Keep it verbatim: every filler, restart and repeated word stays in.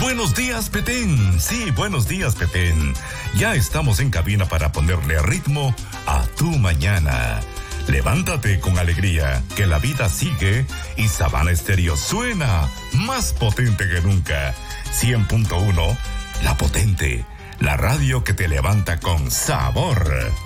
Buenos días, Petén. Sí, buenos días, Petén. Ya estamos en cabina para ponerle ritmo a tu mañana. Levántate con alegría, que la vida sigue y Sabana Estéreo suena más potente que nunca. cien punto uno, La Potente, la radio que te levanta con sabor.